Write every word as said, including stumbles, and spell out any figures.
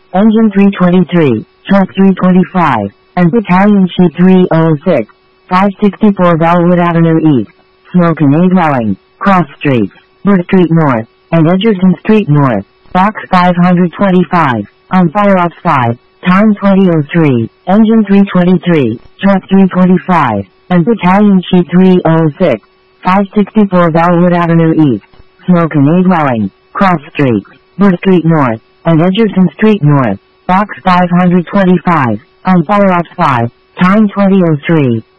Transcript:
Engine three twenty-three, Truck three twenty-five, and Battalion Sheet three oh six, five sixty-four Bellwood Avenue East, Smokenade Dwelling, Cross Street, Burr Street North, and Edgerton Street North, Box five twenty-five, on Fire Ops five, time twenty oh three, Engine three twenty-three, Truck three twenty-five, and Battalion Sheet three oh six, five sixty-four Bellwood Avenue East, Smokenade Dwelling, Cross Street, Burr Street North, and Edgerton Street North, Box five twenty-five, on Fire Ops five, time twenty oh three.